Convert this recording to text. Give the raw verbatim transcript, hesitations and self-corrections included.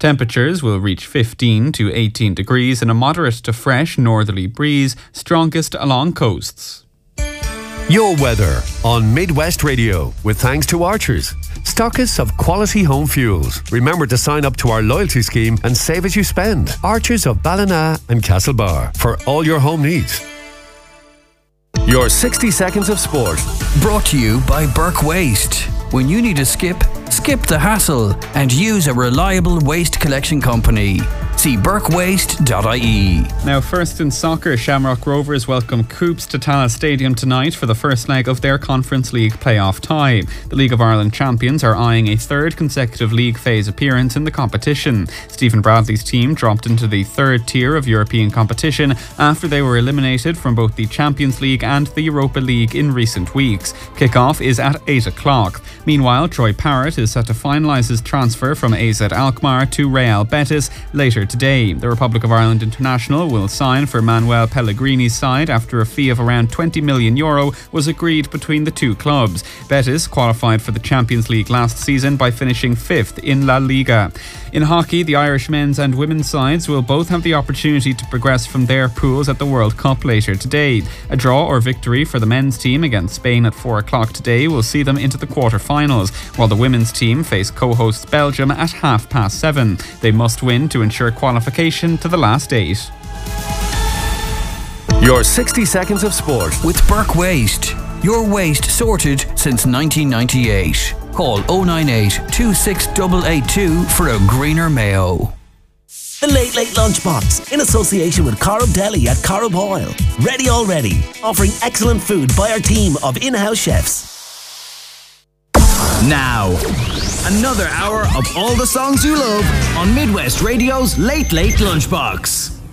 Temperatures will reach fifteen to eighteen degrees and a moderate to fresh northerly breeze, strongest along coasts. Your weather on Midwest Radio with thanks to Archers, stockists of quality home fuels. Remember to sign up to our loyalty scheme and save as you spend. Archers of Ballina and Castlebar for all your home needs. Your sixty seconds of sport. Brought to you by Burke Waste. When you need a skip, skip the hassle and use a reliable waste collection company. See burke waste dot I E. Now, first in soccer, Shamrock Rovers welcome Coops to Tallaght Stadium tonight for the first leg of their Conference League playoff tie. The League of Ireland champions are eyeing a third consecutive league phase appearance in the competition. Stephen Bradley's team dropped into the third tier of European competition after they were eliminated from both the Champions League and the Europa League in recent weeks. Kick-off is at eight o'clock. Meanwhile, Troy Parrott is set to finalise his transfer from A Z Alkmaar to Real Betis later today. The Republic of Ireland international will sign for Manuel Pellegrini's side after a fee of around twenty million euro was agreed between the two clubs. Betis qualified for the Champions League last season by finishing fifth in La Liga. In hockey, the Irish men's and women's sides will both have the opportunity to progress from their pools at the World Cup later today. A draw or victory for the men's team against Spain at four o'clock today will see them into the quarter-finals, while the women's team face co-hosts Belgium at half past seven. They must win to ensure qualification to the last eight. Your sixty seconds of sport with Burke Waste. Your waste sorted since nineteen ninety-eight. Call oh nine eight, two six eight eight two for a greener Mayo. The Late Late Lunchbox, in association with Corrib Deli at Corrib Oil. Ready already, offering excellent food by our team of in-house chefs. Now, another hour of all the songs you love on Midwest Radio's Late Late Lunchbox.